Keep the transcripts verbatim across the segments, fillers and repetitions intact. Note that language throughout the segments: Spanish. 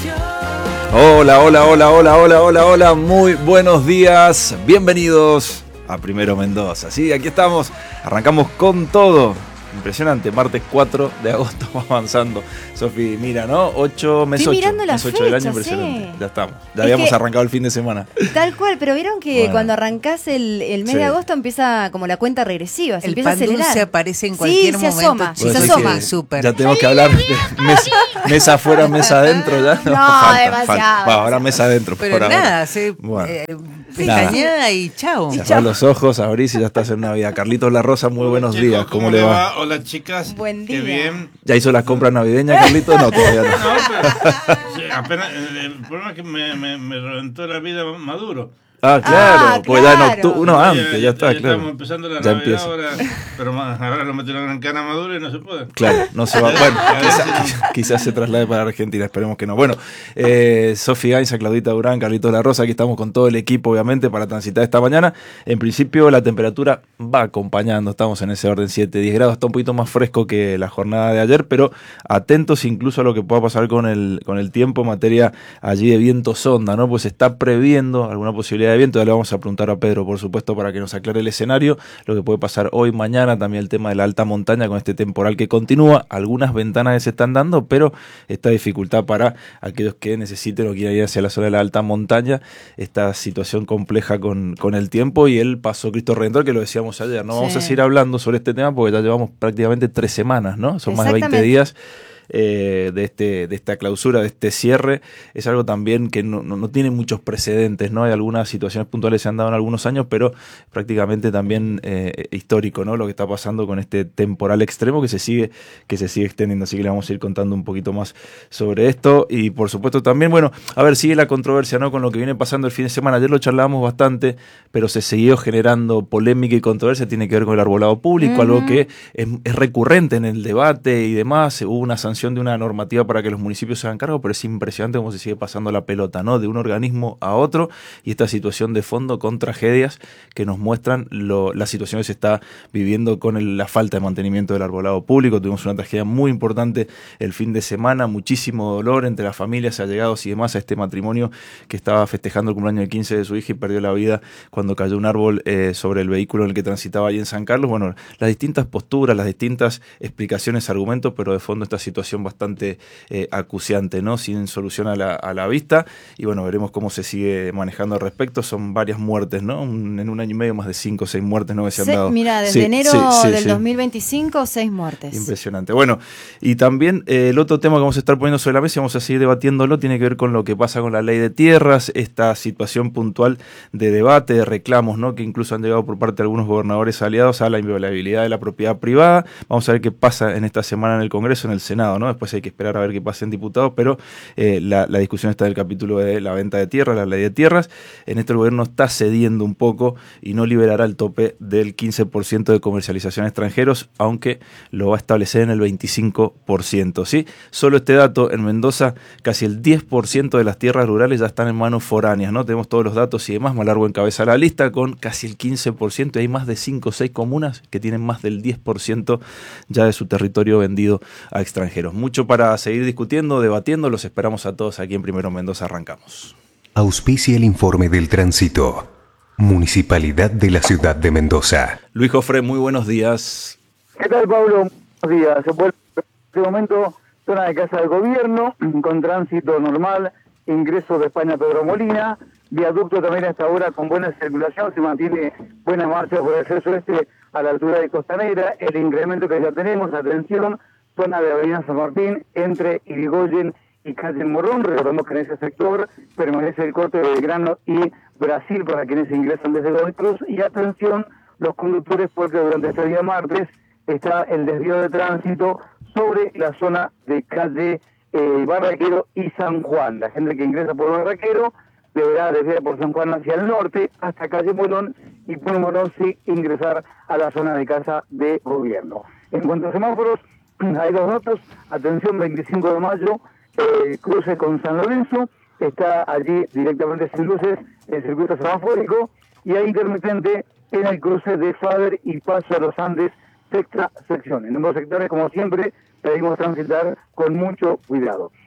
Hola, hola, hola, hola, hola, hola, hola, muy buenos días, bienvenidos a Primero Mendoza. Sí, aquí estamos, arrancamos con todo. Impresionante, martes cuatro de agosto, va avanzando. Sofi, mira, ¿no? ocho, mes Estoy ocho, mirando la mes ocho del año, fecha, impresionante. sí. Ya estamos, ya Es habíamos que- arrancado el fin de semana. Tal cual, pero vieron que Bueno. cuando arrancás el, el mes Sí. de agosto empieza como la cuenta regresiva, se El empieza a pan dulce acelerar. aparece en cualquier sí, se momento, asoma, chicos, se Vos decís asoma. que súper. Ya tenemos que hablar de mes- mesa afuera, mesa adentro, ya. No, falta, demasiado, falta. Va, ahora demasiado. mesa adentro. Pero por nada, ahora. se Bueno. eh, pestañeada y chao. Cerrás los ojos, abrís y ya estás en Navidad. Carlitos La Rosa, muy buenos Chicos, días. ¿Cómo, le va? Hola, chicas. Buen Qué día. bien. ¿Ya hizo las compras navideñas, Carlitos? No, todavía no. No, pero sí, apenas, el, el problema es que me, me, me reventó la vida Maduro. Ah, claro, Ah, pues ya en claro. octubre, uno antes, ya está, ya claro. Estamos empezando la Ya Navidad empieza. ahora, pero más, ahora lo metieron en cana a Maduro y no se puede. Claro, no se va. Bueno, A ver quizás si no. quizás se traslade para Argentina, esperemos que no. Bueno, eh, Sofi Gainza, Claudita Durán, Carlitos La Rosa, aquí estamos con todo el equipo, obviamente, para transitar esta mañana. En principio, la temperatura va acompañando, estamos en ese orden siete, diez grados, está un poquito más fresco que la jornada de ayer, pero atentos incluso a lo que pueda pasar con el, con el tiempo en materia allí de viento sonda, ¿no? Pues se está previendo alguna posibilidad de viento, ya le vamos a preguntar a Pedro, por supuesto, para que nos aclare el escenario, lo que puede pasar hoy, mañana, también el tema de la alta montaña con este temporal que continúa, algunas ventanas que se están dando, pero esta dificultad para aquellos que necesiten o quieran ir hacia la zona de la alta montaña, esta situación compleja con, con el tiempo y el paso Cristo Redentor, que lo decíamos ayer, ¿no? Vamos Sí. a seguir hablando sobre este tema porque ya llevamos prácticamente tres semanas, ¿no? Son más de veinte Exactamente. días. Eh, de este de esta clausura, de este cierre, es algo también que no, no, no tiene muchos precedentes, ¿no? Hay algunas situaciones puntuales que se han dado en algunos años, pero prácticamente también eh, histórico, ¿no? Lo que está pasando con este temporal extremo que se sigue que se sigue extendiendo, así que le vamos a ir contando un poquito más sobre esto y por supuesto también, bueno, a ver, sigue la controversia, ¿no? Con lo que viene pasando el fin de semana, ayer lo charlábamos bastante, pero se siguió generando polémica y controversia, tiene que ver con el arbolado público, Ujú. algo que es, es recurrente en el debate y demás, hubo una sanción de una normativa para que los municipios se hagan cargo, pero es impresionante cómo se sigue pasando la pelota, ¿no? De un organismo a otro y esta situación de fondo con tragedias que nos muestran lo, la situación que se está viviendo con el, la falta de mantenimiento del arbolado público. Tuvimos una tragedia muy importante el fin de semana, muchísimo dolor entre las familias, allegados y demás a este matrimonio que estaba festejando el cumpleaños de quince de su hija y perdió la vida cuando cayó un árbol eh, sobre el vehículo en el que transitaba ahí en San Carlos. Bueno, las distintas posturas, las distintas explicaciones, argumentos, pero de fondo esta situación bastante eh, acuciante, ¿no? Sin solución a la, a la vista y bueno, veremos cómo se sigue manejando al respecto. Son varias muertes, ¿no? Un, en un año y medio más de cinco o seis muertes, ¿no? Que se han Se- dado. Mira, desde Sí, enero sí, sí, del sí. dos mil veinticinco, seis muertes. Impresionante. Bueno, y también eh, el otro tema que vamos a estar poniendo sobre la mesa y vamos a seguir debatiéndolo tiene que ver con lo que pasa con la ley de tierras, esta situación puntual de debate, de reclamos, ¿no? Que incluso han llegado por parte de algunos gobernadores aliados a la inviolabilidad de la propiedad privada. Vamos a ver qué pasa en esta semana en el Congreso, en el Senado, ¿no? Después hay que esperar a ver qué pasa en diputados, pero eh, la, la discusión está en el capítulo de la venta de tierras, la ley de tierras. En esto el gobierno está cediendo un poco y no liberará el tope del quince por ciento de comercialización a extranjeros, aunque lo va a establecer en el veinticinco por ciento, ¿sí? Solo este dato, en Mendoza casi el diez por ciento de las tierras rurales ya están en manos foráneas, ¿no? Tenemos todos los datos y demás, Malargüe encabeza la lista con casi el quince por ciento y hay más de cinco o seis comunas que tienen más del diez por ciento ya de su territorio vendido a extranjeros. Mucho para seguir discutiendo, debatiendo, los esperamos a todos aquí en Primero Mendoza, arrancamos. Auspicia el informe del tránsito. Municipalidad de la Ciudad de Mendoza. Luis Jofre, muy buenos días. ¿Qué tal, Pablo? Buenos días. Se vuelve en este momento zona de Casa del Gobierno, con tránsito normal, ingreso de España Pedro Molina, viaducto también a esta hora con buena circulación, se mantiene buena marcha por el acceso este a la altura de Costanera, el incremento que ya tenemos, atención, zona de Avenida San Martín, entre Irigoyen y calle Morón. Recordemos que en ese sector permanece el corte de Belgrano y Brasil para quienes ingresan desde Godoy Cruz. Y atención, los conductores, porque durante este día martes está el desvío de tránsito sobre la zona de calle eh, Barraquero y San Juan. La gente que ingresa por Barraquero deberá desviar por San Juan hacia el norte hasta calle Morón y por Morón sí ingresar a la zona de Casa de Gobierno. En cuanto a semáforos, hay dos datos. Atención, veinticinco de mayo, eh, cruce con San Lorenzo, está allí directamente sin luces el circuito semafórico, y hay intermitente en el cruce de Faber y Paso a los Andes, sexta sección. En ambos sectores, como siempre, pedimos transitar con mucho cuidado.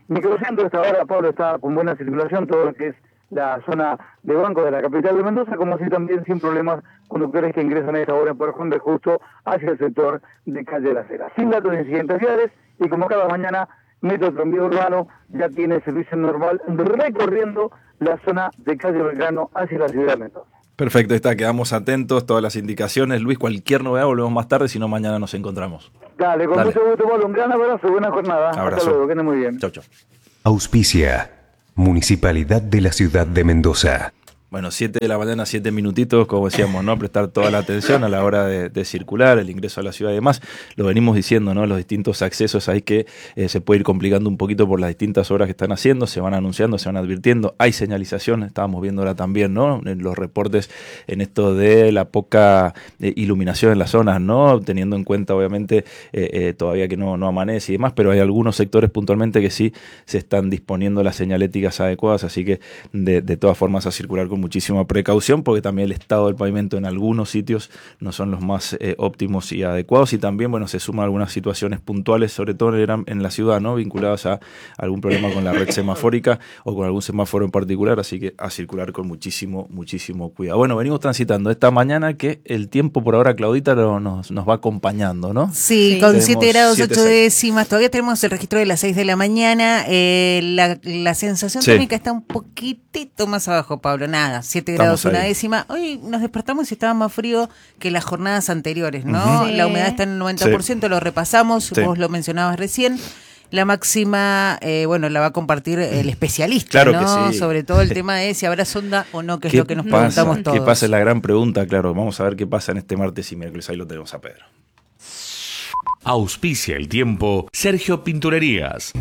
Microcentro hasta ahora, Pablo, está con buena circulación, todo lo que es la zona de banco de la capital de Mendoza, como así también sin problemas conductores que ingresan a esta hora por Juan de Justo hacia el sector de Calle Las Heras. Sin datos de incidentes viales, y como cada mañana, Metro Tranvía Urbano ya tiene servicio normal recorriendo la zona de Calle Belgrano hacia la ciudad de Mendoza. Perfecto, está, quedamos atentos, todas las indicaciones. Luis, cualquier novedad volvemos más tarde, si no mañana nos encontramos. Dale, con Dale. mucho gusto, Pablo, un gran abrazo, buena jornada. Abrazo. Hasta luego, que ande muy bien. Chau, chau. Auspicia. Municipalidad de la Ciudad de Mendoza. Bueno, siete de la mañana, siete minutitos, como decíamos, ¿no? Prestar toda la atención a la hora de, de circular, el ingreso a la ciudad y demás. Lo venimos diciendo, ¿no? Los distintos accesos ahí que eh, se puede ir complicando un poquito por las distintas obras que están haciendo, se van anunciando, se van advirtiendo. Hay señalización, estábamos viendo ahora también, ¿no? En los reportes en esto de la poca eh, iluminación en las zonas, ¿no? Teniendo en cuenta, obviamente, eh, eh, todavía que no, no amanece y demás, pero hay algunos sectores puntualmente que sí se están disponiendo las señaléticas adecuadas, así que de, de todas formas a circular con muchísima precaución, porque también el estado del pavimento en algunos sitios no son los más eh, óptimos y adecuados, y también, bueno, se suman algunas situaciones puntuales, sobre todo en, en la ciudad, ¿no? Vinculadas a algún problema con la red semafórica o con algún semáforo en particular, así que a circular con muchísimo, muchísimo cuidado. Bueno, venimos transitando esta mañana que el tiempo por ahora, Claudita, lo, nos, nos va acompañando, ¿no? Sí, Sí. con Tenemos siete grados siete, ocho seis. décimas. Todavía tenemos el registro de las seis de la mañana. Eh, la, la sensación Sí. térmica está un poquitito más abajo, Pablo. Nada, siete grados Estamos una ahí. décima. Hoy nos despertamos y estaba más frío que las jornadas anteriores, ¿no? Ujú. Sí. La humedad está en el noventa por ciento, lo repasamos, Sí. vos lo mencionabas recién. La máxima, eh, bueno, la va a compartir el especialista, Claro ¿no? que sí. Sobre todo el tema de si habrá sonda o no, que es ¿Qué lo que nos pasa? preguntamos todos. ¿Qué pasa? Es la gran pregunta, claro. Vamos a ver qué pasa en este martes y miércoles. Ahí lo tenemos a Pedro. Auspicia el tiempo Sergio Pinturerías.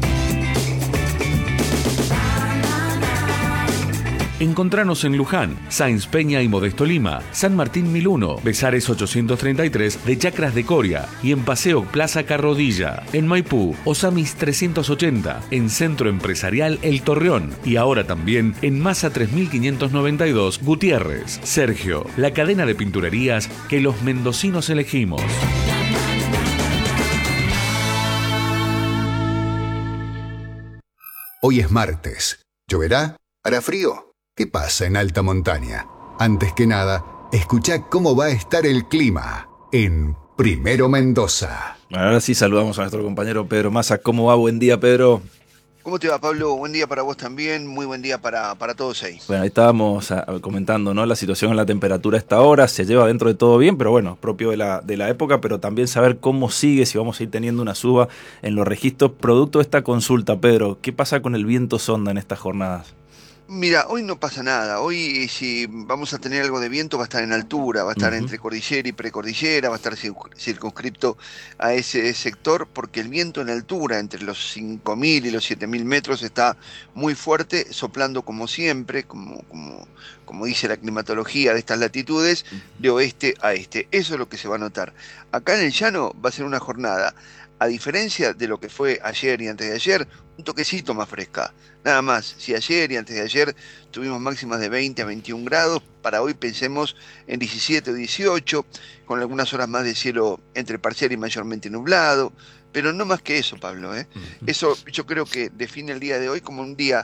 Encontranos en Luján, Sáenz Peña y Modesto Lima, San Martín mil uno, Besares ochocientos treinta y tres de Chacras de Coria y en Paseo Plaza Carrodilla. En Maipú, Osamis trescientos ochenta, en Centro Empresarial El Torreón y ahora también en Masa tres mil quinientos noventa y dos Gutiérrez. Sergio, la cadena de pinturerías que los mendocinos elegimos. Hoy es martes. ¿Lloverá? ¿Hará frío? ¿Qué pasa en alta montaña? Antes que nada, escuchá cómo va a estar el clima en Primero Mendoza. Bueno, ahora sí saludamos a nuestro compañero Pedro Massa. ¿Cómo va? Buen día, Pedro. ¿Cómo te va, Pablo? Buen día para vos también, muy buen día para, para todos ahí. Bueno, ahí estábamos a, a, comentando, ¿no? La situación en la temperatura a esta hora se lleva dentro de todo bien, pero bueno, propio de la, de la época, pero también saber cómo sigue, si vamos a ir teniendo una suba en los registros producto de esta consulta. Pedro, ¿qué pasa con el viento sonda en estas jornadas? Mira, hoy no pasa nada. Hoy si vamos a tener algo de viento va a estar en altura, va a estar uh-huh. entre cordillera y precordillera, va a estar circunscripto a ese sector porque el viento en altura, entre los cinco mil y los siete mil metros, está muy fuerte, soplando como siempre, como, como, como dice la climatología de estas latitudes, de oeste a este. Eso es lo que se va a notar. Acá en el llano va a ser una jornada, a diferencia de lo que fue ayer y antes de ayer, un toquecito más fresca. Nada más, si ayer y antes de ayer tuvimos máximas de veinte a veintiún grados, para hoy pensemos en diecisiete o dieciocho, con algunas horas más de cielo entre parcial y mayormente nublado, pero no más que eso, Pablo, ¿eh? Uh-huh. Eso yo creo que define el día de hoy como un día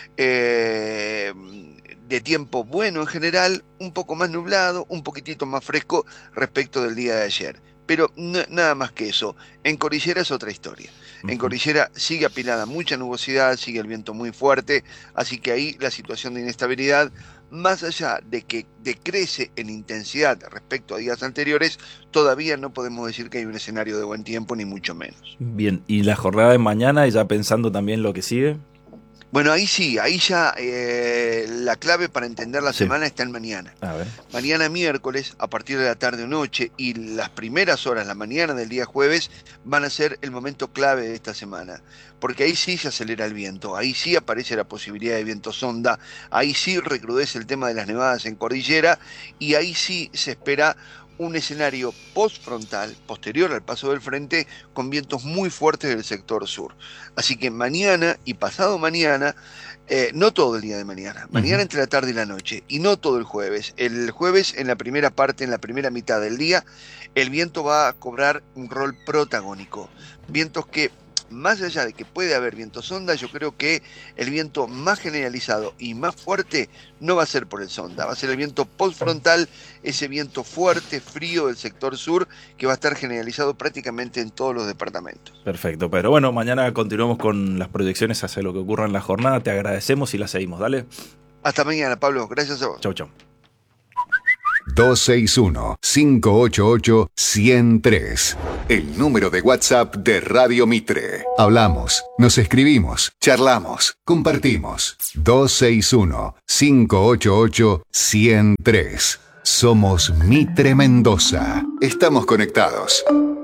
eh, de tiempo bueno en general, un poco más nublado, un poquitito más fresco respecto del día de ayer. Pero no, nada más que eso. En Cordillera es otra historia. Uh-huh. En Cordillera sigue apilada mucha nubosidad, sigue el viento muy fuerte, así que ahí la situación de inestabilidad, más allá de que decrece en intensidad respecto a días anteriores, todavía no podemos decir que hay un escenario de buen tiempo, ni mucho menos. Bien, ¿y la jornada de mañana, ya pensando también lo que sigue? Bueno, ahí sí, ahí ya eh, la clave para entender la sí. semana está en mañana. A ver. Mañana miércoles, a partir de la tarde o noche, y las primeras horas, la mañana del día jueves, van a ser el momento clave de esta semana. Porque ahí sí se acelera el viento, ahí sí aparece la posibilidad de viento sonda, ahí sí recrudece el tema de las nevadas en cordillera, y ahí sí se espera un escenario postfrontal, posterior al paso del frente, con vientos muy fuertes del sector sur. Así que mañana y pasado mañana, eh, no todo el día de mañana, mañana uh-huh. entre la tarde y la noche, y no todo el jueves. El jueves, en la primera parte, en la primera mitad del día, el viento va a cobrar un rol protagónico. Vientos que más allá de que puede haber viento sonda, yo creo que el viento más generalizado y más fuerte no va a ser por el sonda, va a ser el viento postfrontal, ese viento fuerte, frío del sector sur, que va a estar generalizado prácticamente en todos los departamentos. Perfecto, pero bueno, mañana continuamos con las proyecciones hacia lo que ocurra en la jornada. Te agradecemos y la seguimos, dale. Hasta mañana, Pablo. Gracias a vos. Chau, chau. dos seis uno, cinco ocho ocho, uno cero tres. El número de WhatsApp de Radio Mitre. Hablamos, nos escribimos, charlamos, compartimos. dos seis uno, cinco ocho ocho, uno cero tres. Somos Mitre Mendoza. Estamos conectados.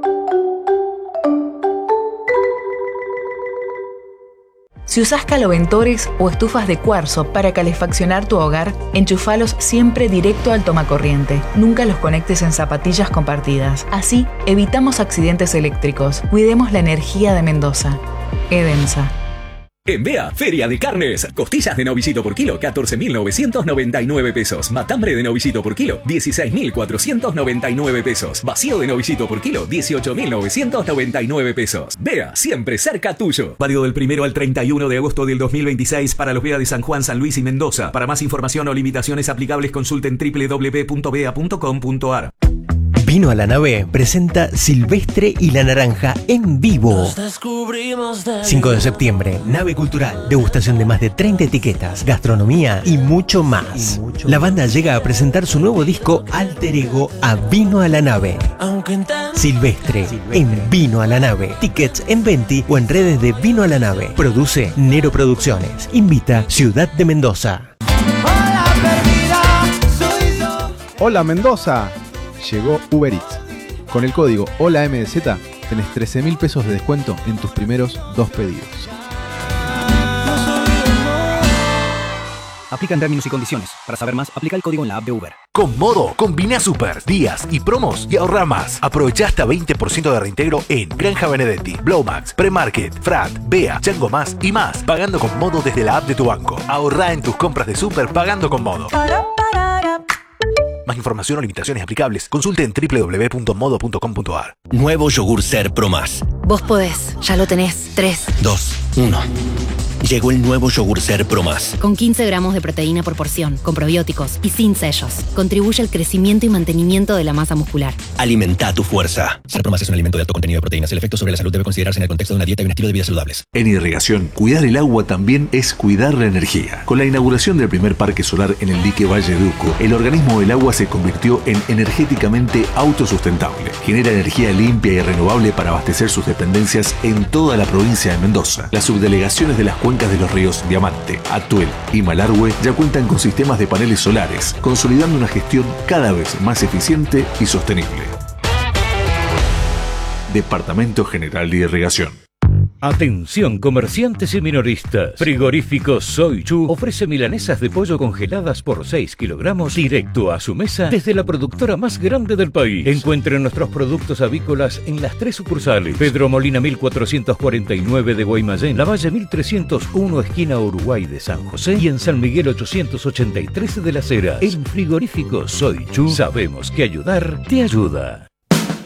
Si usás caloventores o estufas de cuarzo para calefaccionar tu hogar, enchufalos siempre directo al tomacorriente. Nunca los conectes en zapatillas compartidas. Así, evitamos accidentes eléctricos. Cuidemos la energía de Mendoza. Edensa. En Bea, Feria de Carnes. Costillas de novillito por kilo, catorce mil novecientos noventa y nueve pesos. Matambre de novillito por kilo, dieciséis mil cuatrocientos noventa y nueve pesos. Vacío de novillito por kilo, dieciocho mil novecientos noventa y nueve pesos. Bea, siempre cerca tuyo. Válido del primero al treinta y uno de agosto del dos mil veintiséis para los Bea de San Juan, San Luis y Mendoza. Para más información o limitaciones aplicables, consulten doble u doble u doble u punto bea punto com punto a r. Vino a la Nave presenta Silvestre y la Naranja en vivo. cinco de septiembre, Nave Cultural. Degustación de más de treinta etiquetas, gastronomía y mucho más. La banda llega a presentar su nuevo disco Alter Ego a Vino a la Nave. Silvestre en Vino a la Nave. Tickets en Venti o en redes de Vino a la Nave. Produce Nero Producciones. Invita Ciudad de Mendoza. Hola Mendoza. Llegó Uber Eats. Con el código HOLAMDZ tenés trece mil pesos de descuento en tus primeros dos pedidos. Aplican términos y condiciones. Para saber más, aplica el código en la app de Uber. Con Modo, combina super, días y promos y ahorra más. Aprovecha hasta veinte por ciento de reintegro en Granja Benedetti, Blowmax, Premarket, Frat, Bea, Chango Más y más. Pagando con Modo desde la app de tu banco. Ahorra en tus compras de super pagando con Modo. Más información o limitaciones aplicables, consulte en doble u doble u doble u punto modo punto com punto a r. Nuevo yogur Ser Pro Más. Vos podés, ya lo tenés. tres, dos, uno. Llegó el nuevo yogur Ser Pro Más. Con quince gramos de proteína por porción, con probióticos y sin sellos. Contribuye al crecimiento y mantenimiento de la masa muscular. Alimenta tu fuerza. Ser Pro Más es un alimento de alto contenido de proteínas. El efecto sobre la salud debe considerarse en el contexto de una dieta y un estilo de vida saludables. En irrigación, cuidar el agua también es cuidar la energía. Con la inauguración del primer parque solar en el dique Valle de Uco, el organismo del agua se convirtió en energéticamente autosustentable. Genera energía limpia y renovable para abastecer sus dependencias en toda la provincia de Mendoza. Las subdelegaciones de las cuencas de los ríos Diamante, Atuel y Malargüe ya cuentan con sistemas de paneles solares, consolidando una gestión cada vez más eficiente y sostenible. Departamento General de Irrigación. Atención comerciantes y minoristas. Frigorífico Soy Chu ofrece milanesas de pollo congeladas por seis kilogramos directo a su mesa desde la productora más grande del país. Encuentren nuestros productos avícolas en las tres sucursales. Pedro Molina mil cuatrocientos cuarenta y nueve de Guaymallén, Lavalle mil trescientos uno esquina Uruguay de San José y en San Miguel ochocientos ochenta y tres de Las Heras. En Frigorífico Soy Chu sabemos que ayudar te ayuda.